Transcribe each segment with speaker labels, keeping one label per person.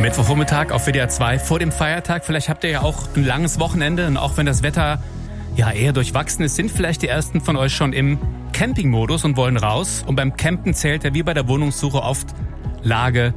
Speaker 1: Mittwochvormittag auf WDR 2 vor dem Feiertag. Vielleicht habt ihr ja auch ein langes Wochenende und auch wenn das Wetter ja eher durchwachsen ist, sind vielleicht die ersten von euch schon im Campingmodus und wollen raus. Und beim Campen zählt ja wie bei der Wohnungssuche oft Lage.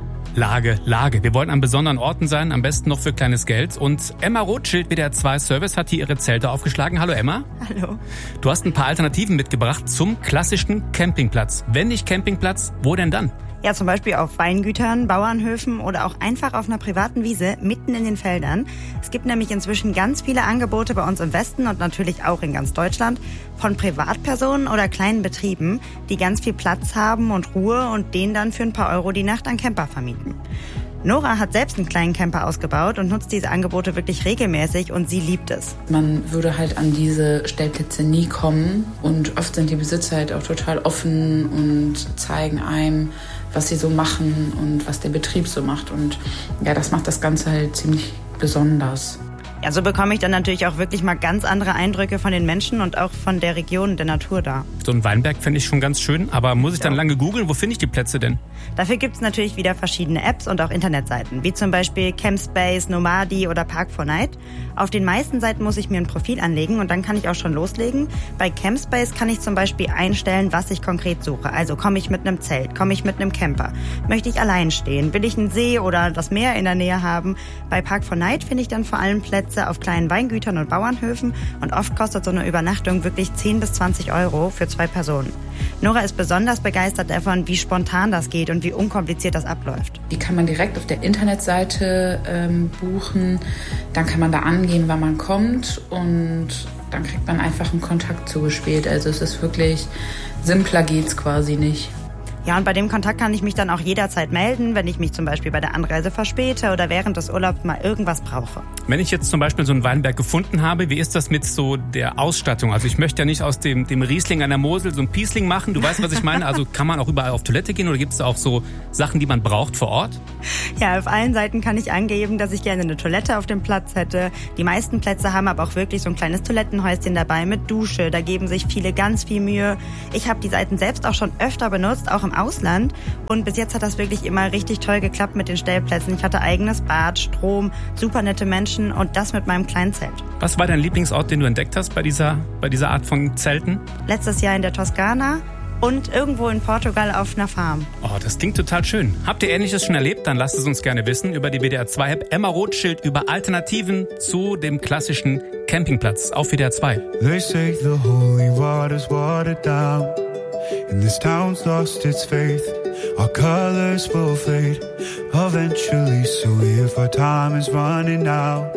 Speaker 1: Wir wollen an besonderen Orten sein, am besten noch für kleines Geld. Und Emma Rothschild, WDR 2 Service, hat hier ihre Zelte aufgeschlagen. Hallo Emma.
Speaker 2: Hallo.
Speaker 1: Du hast ein paar Alternativen mitgebracht zum klassischen Campingplatz. Wenn nicht Campingplatz, wo denn dann?
Speaker 2: Ja, zum Beispiel auf Weingütern, Bauernhöfen oder auch einfach auf einer privaten Wiese mitten in den Feldern. Es gibt nämlich inzwischen ganz viele Angebote bei uns im Westen und natürlich auch in ganz Deutschland von Privatpersonen oder kleinen Betrieben, die ganz viel Platz haben und Ruhe und denen dann für ein paar Euro die Nacht an Camper vermieten. Nora hat selbst einen kleinen Camper ausgebaut und nutzt diese Angebote wirklich regelmäßig und sie liebt es.
Speaker 3: Man würde halt an diese Stellplätze nie kommen und oft sind die Besitzer halt auch total offen und zeigen einem, was sie so machen und was der Betrieb so macht. Und ja, das macht das Ganze halt ziemlich besonders.
Speaker 2: Ja, so bekomme ich dann natürlich auch wirklich mal ganz andere Eindrücke von den Menschen und auch von der Region, der Natur da.
Speaker 1: So ein Weinberg finde ich schon ganz schön, aber muss ich dann lange googeln? Wo finde ich die Plätze denn?
Speaker 2: Dafür gibt es natürlich wieder verschiedene Apps und auch Internetseiten, wie zum Beispiel Campspace, Nomadi oder Park4Night. Auf den meisten Seiten muss ich mir ein Profil anlegen und dann kann ich auch schon loslegen. Bei Campspace kann ich zum Beispiel einstellen, was ich konkret suche. Also komme ich mit einem Zelt, komme ich mit einem Camper, möchte ich allein stehen, will ich einen See oder das Meer in der Nähe haben. Bei Park4Night finde ich dann vor allem Plätze auf kleinen Weingütern und Bauernhöfen und oft kostet so eine Übernachtung wirklich 10 bis 20 Euro für 2 Personen. Nora ist besonders begeistert davon, wie spontan das geht und wie unkompliziert das abläuft.
Speaker 3: Die kann man direkt auf der Internetseite buchen. Dann kann man da angeben, wann man kommt und dann kriegt man einfach einen Kontakt zugespielt. Also es ist wirklich, simpler geht's quasi nicht.
Speaker 2: Ja, und bei dem Kontakt kann ich mich dann auch jederzeit melden, wenn ich mich zum Beispiel bei der Anreise verspäte oder während des Urlaubs mal irgendwas brauche.
Speaker 1: Wenn ich jetzt zum Beispiel so einen Weinberg gefunden habe, wie ist das mit so der Ausstattung? Also ich möchte ja nicht aus dem Riesling an der Mosel so ein Piesling machen. Du weißt, was ich meine? Also kann man auch überall auf Toilette gehen oder gibt es auch so Sachen, die man braucht vor Ort?
Speaker 2: Ja, auf allen Seiten kann ich angeben, dass ich gerne eine Toilette auf dem Platz hätte. Die meisten Plätze haben aber auch wirklich so ein kleines Toilettenhäuschen dabei mit Dusche. Da geben sich viele ganz viel Mühe. Ich habe die Seiten selbst auch schon öfter benutzt, auch im Ausland. Und bis jetzt hat das wirklich immer richtig toll geklappt mit den Stellplätzen. Ich hatte eigenes Bad, Strom, super nette Menschen und das mit meinem kleinen Zelt.
Speaker 1: Was war dein Lieblingsort, den du entdeckt hast bei dieser Art von Zelten?
Speaker 2: Letztes Jahr in der Toskana und irgendwo in Portugal auf einer Farm.
Speaker 1: Oh, das klingt total schön. Habt ihr Ähnliches schon erlebt? Dann lasst es uns gerne wissen über die WDR 2-App. Emma Rothschild über Alternativen zu dem klassischen Campingplatz auf WDR 2.
Speaker 4: They say the holy water's watered down and this town's lost its faith. Our colors will fade eventually, so if our time is running out,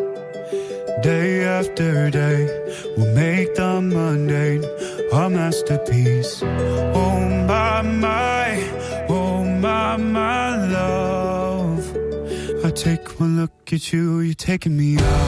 Speaker 4: day after day we'll make the mundane our masterpiece. Oh my love, I take one look at you, you're taking me out.